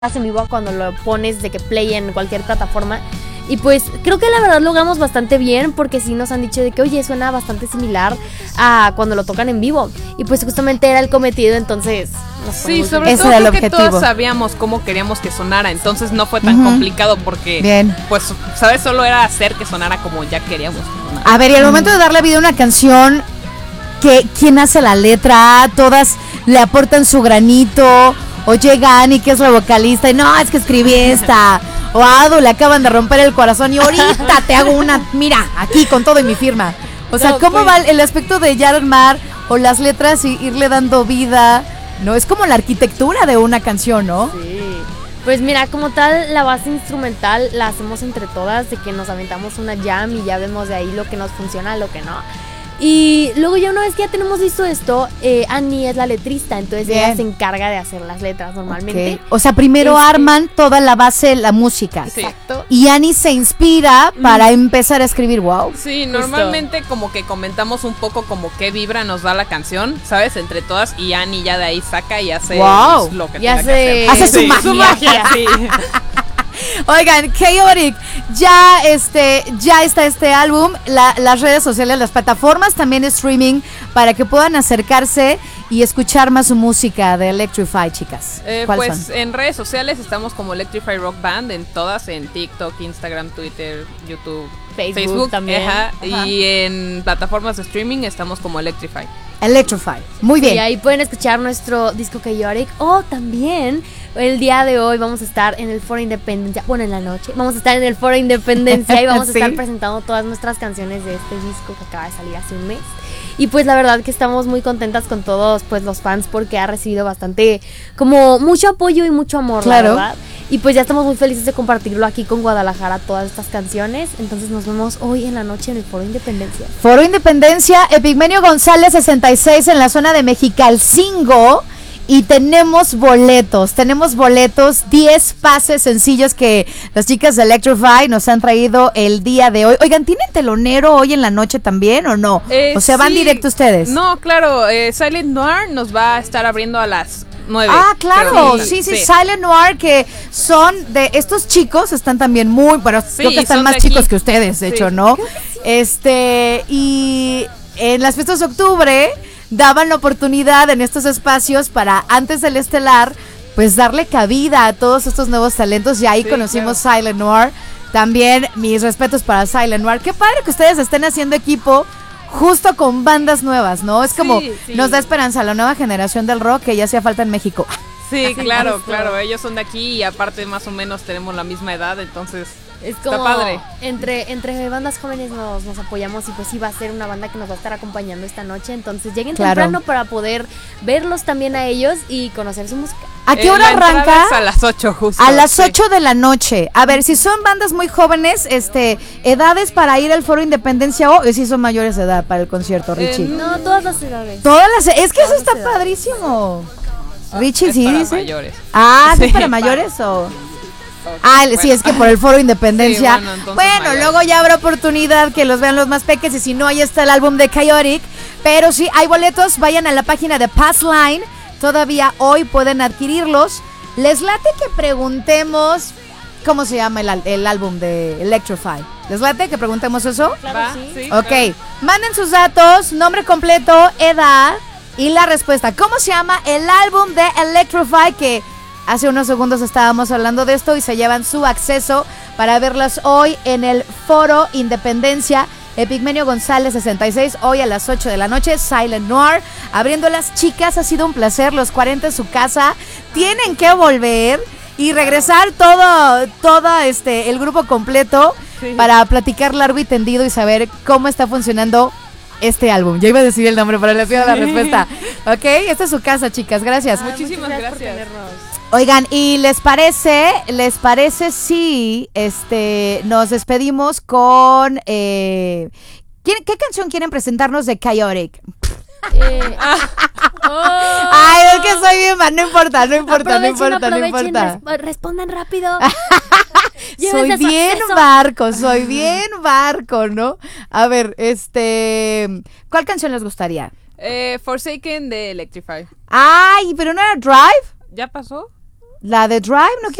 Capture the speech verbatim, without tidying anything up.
en vivo cuando lo pones de que play en cualquier plataforma. Y pues creo que la verdad logramos bastante bien, porque sí nos han dicho de que oye, suena bastante similar a cuando lo tocan en vivo. Y pues justamente era el cometido, entonces nos sí, sobre todo creo que todos sabíamos cómo queríamos que sonara, entonces no fue tan uh-huh. complicado porque bien. Pues sabes, solo era hacer que sonara como ya queríamos que sonara. A ver, y al momento de darle vida a una canción, que ¿quién hace la letra? Todas le aportan su granito. O llega Ani, que es la vocalista, y no, es que escribí esta. O a Adu le acaban de romper el corazón y ahorita te hago una, mira, aquí con todo y mi firma. O sea, no, ¿cómo pues, va el aspecto de ya armar o las letras y irle dando vida? No, es como la arquitectura de una canción, ¿no? Sí. Pues mira, como tal, la base instrumental la hacemos entre todas, de que nos aventamos una jam y ya vemos de ahí lo que nos funciona, lo que no. Y luego ya una vez que ya tenemos listo esto, eh, Annie es la letrista, entonces Bien. ella se encarga de hacer las letras normalmente. Okay. O sea, primero este... arman toda la base, la música. Sí. Exacto. Y Annie se inspira para mm. empezar a escribir, wow. Sí, normalmente Justo. como que comentamos un poco como qué vibra nos da la canción, ¿sabes? Entre todas, y Annie ya de ahí saca y hace wow. lo que y tenga hace, que hacer. Hace su sí, magia. Su magia, sí. Oigan, Chaotic, ya este, ya está este álbum, la, las redes sociales, las plataformas también de streaming para que puedan acercarse y escuchar más su música de Electrify, chicas. Eh, pues son? En redes sociales estamos como Electrify Rock Band, en todas, en TikTok, Instagram, Twitter, YouTube, Facebook, Facebook también. Ajá, Ajá. Y en plataformas de streaming estamos como Electrify. Electrify, muy bien. Y ahí pueden escuchar nuestro disco Chaotic, o también el día de hoy vamos a estar en el Foro Independencia, bueno, en la noche, vamos a estar en el Foro Independencia y vamos sí. a estar presentando todas nuestras canciones de este disco que acaba de salir hace un mes. Y pues la verdad que estamos muy contentas con todos pues los fans, porque ha recibido bastante, como mucho apoyo y mucho amor, claro. la verdad. Y pues ya estamos muy felices de compartirlo aquí con Guadalajara, todas estas canciones. Entonces nos vemos hoy en la noche en el Foro Independencia. Foro Independencia, Epigmenio González sesenta y seis en la zona de Mexicalcingo. Y tenemos boletos, tenemos boletos, diez pases sencillos que las chicas de Electrify nos han traído el día de hoy. Oigan, ¿tienen telonero hoy en la noche también o no? Eh, o sea, ¿van sí. directo ustedes? No, claro, eh, Silent Noir nos va a estar abriendo a las nueve. Ah, claro, sí, sí, sí, Silent Noir, que son de estos chicos, están también muy, bueno, sí, creo que están más chicos que ustedes, de sí. hecho, ¿no? Sí. Este, y en las fiestas de octubre daban la oportunidad en estos espacios para, antes del estelar, pues darle cabida a todos estos nuevos talentos, y ahí sí, conocimos claro. Silent Noir. También mis respetos para Silent Noir. Qué padre que ustedes estén haciendo equipo justo con bandas nuevas, ¿no? Es como, sí, sí. nos da esperanza a la nueva generación del rock que ya hacía falta en México. Sí, claro, claro, ellos son de aquí y aparte más o menos tenemos la misma edad, entonces es como está padre. Entre, entre bandas jóvenes nos, nos apoyamos, y pues sí va a ser una banda que nos va a estar acompañando esta noche, entonces lleguen claro. temprano para poder verlos también a ellos y conocer su música. ¿A qué hora eh, arranca? A las ocho justo. A las ocho de la noche. A ver, si son bandas muy jóvenes, este, edades para ir al Foro Independencia, o si son mayores de edad para el concierto, Richie. Eh, no, todas las edades. Todas las, es que todas eso está edades. padrísimo. Richie, es sí, para dice. Mayores. Ah, ¿es sí, para mayores para... o...? Ah, bueno. Sí, es que por el Foro Independencia. Sí, bueno, bueno luego ya habrá oportunidad que los vean los más peques, y si no, ahí está el álbum de Chaotic. Pero sí, hay boletos, vayan a la página de Passline, todavía hoy pueden adquirirlos. Les late que preguntemos cómo se llama el, el álbum de Electrify. ¿Les late que preguntemos eso? Claro, ¿Va? sí. Sí, ok, claro. Manden sus datos, nombre completo, edad y la respuesta. ¿Cómo se llama el álbum de Electrify? Que hace unos segundos estábamos hablando de esto, y se llevan su acceso para verlas hoy en el Foro Independencia. Epigmenio González sesenta y seis, hoy a las ocho de la noche, Silent Noir, abriendo las chicas. Ha sido un placer, los cuarenta en su casa, tienen que volver y regresar todo, todo este, el grupo completo, sí. para platicar largo y tendido y saber cómo está funcionando este álbum. Ya iba a decir el nombre, pero les pido la respuesta. Ok, esta es su casa, chicas, gracias. Ah, muchísimas gracias, gracias por tenernos. Oigan, ¿y les parece, les parece si este, nos despedimos con... Eh, ¿qué, ¿Qué canción quieren presentarnos de Chaotic? Eh, oh. Ay, es que soy bien mal, no importa, no importa, aprovechen, no importa, no importa. Resp- respondan rápido. Soy bien barco, soy bien barco, ¿no? A ver, este... ¿cuál canción les gustaría? Eh, Forsaken de Electrify. Ay, ¿pero no era Drive? ¿Ya pasó? La de Drive, ¿no